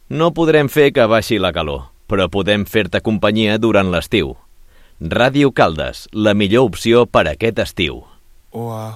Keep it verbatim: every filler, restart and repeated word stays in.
No podrem fer que baixi la calor, però podem fer-te companyia durant l'estiu. Ràdio Caldes, la millor opció per aquest estiu. Oa.